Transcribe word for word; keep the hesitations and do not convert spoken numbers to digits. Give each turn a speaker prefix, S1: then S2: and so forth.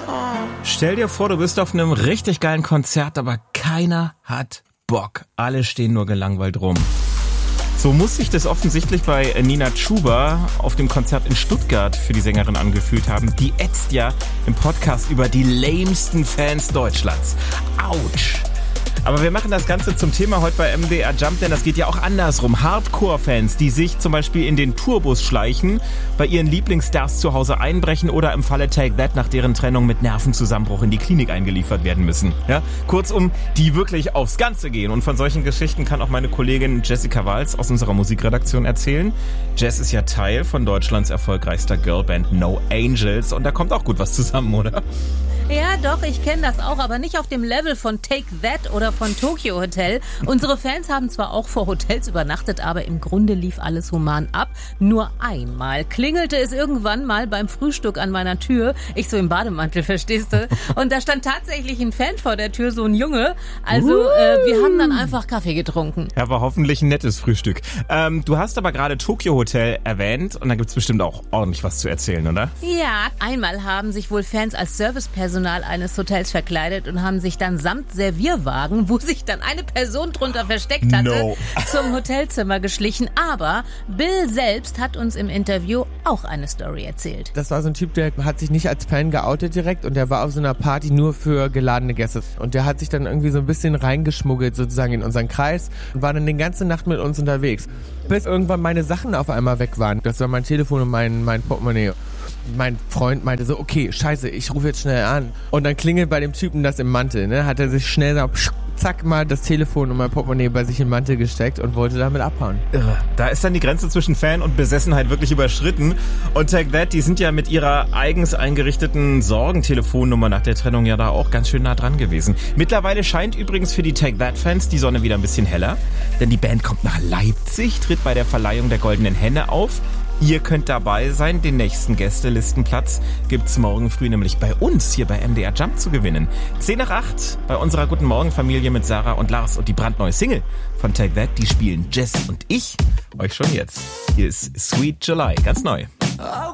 S1: Stell dir vor, du bist auf einem richtig geilen Konzert, aber keiner hat Bock. Alle stehen nur gelangweilt rum. So muss sich das offensichtlich bei Nina Chuba auf dem Konzert in Stuttgart für die Sängerin angefühlt haben. Die ätzt ja im Podcast über die lamesten Fans Deutschlands. Autsch! Aber wir machen das Ganze zum Thema heute bei M D R Jump, denn das geht ja auch andersrum. Hardcore-Fans, die sich zum Beispiel in den Tourbus schleichen, bei ihren Lieblingsstars zu Hause einbrechen oder im Falle Take That nach deren Trennung mit Nervenzusammenbruch in die Klinik eingeliefert werden müssen. Ja? Kurzum, die wirklich aufs Ganze gehen. Und von solchen Geschichten kann auch meine Kollegin Jessica Walz aus unserer Musikredaktion erzählen. Jess ist ja Teil von Deutschlands erfolgreichster Girlband No Angels und da kommt auch gut was zusammen, oder?
S2: Ja, doch, ich kenne das auch, aber nicht auf dem Level von Take That oder von Tokyo Hotel. Unsere Fans haben zwar auch vor Hotels übernachtet, aber im Grunde lief alles human ab. Nur einmal klingelte es irgendwann mal beim Frühstück an meiner Tür. Ich so im Bademantel, verstehst du? Und da stand tatsächlich ein Fan vor der Tür, so ein Junge. Also äh, wir haben dann einfach Kaffee getrunken.
S1: Ja, war hoffentlich ein nettes Frühstück. Ähm, du hast aber gerade Tokyo Hotel erwähnt und da gibt's bestimmt auch ordentlich was zu erzählen, oder?
S2: Ja, einmal haben sich wohl Fans als Serviceperson eines Hotels verkleidet und haben sich dann samt Servierwagen, wo sich dann eine Person drunter versteckt hatte, no. zum Hotelzimmer geschlichen. Aber Bill selbst hat uns im Interview auch eine Story erzählt.
S3: Das war so ein Typ, der hat sich nicht als Fan geoutet direkt und der war auf so einer Party nur für geladene Gäste. Und der hat sich dann irgendwie so ein bisschen reingeschmuggelt sozusagen in unseren Kreis und war dann die ganze Nacht mit uns unterwegs. Bis irgendwann meine Sachen auf einmal weg waren. Das war mein Telefon und mein, mein Portemonnaie. Mein Freund meinte so, okay, scheiße, ich rufe jetzt schnell an. Und dann klingelt bei dem Typen das im Mantel, ne? Hat er sich schnell so, zack, mal das Telefon und mein Portemonnaie bei sich im Mantel gesteckt und wollte damit abhauen.
S1: Irre. Da ist dann die Grenze zwischen Fan und Besessenheit wirklich überschritten. Und Take That, die sind ja mit ihrer eigens eingerichteten Sorgentelefonnummer nach der Trennung ja da auch ganz schön nah dran gewesen. Mittlerweile scheint übrigens für die Take That-Fans die Sonne wieder ein bisschen heller. Denn die Band kommt nach Leipzig, tritt bei der Verleihung der Goldenen Henne auf. Ihr könnt dabei sein, den nächsten Gästelistenplatz gibt's morgen früh nämlich bei uns hier bei M D R Jump zu gewinnen. zehn nach acht bei unserer Guten Morgen Familie mit Sarah und Lars und die brandneue Single von Take That, die spielen Jess und ich euch schon jetzt. Hier ist Sweet July, ganz neu.